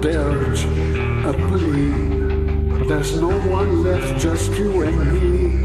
dirge, a plea. There's no one left, just you and me.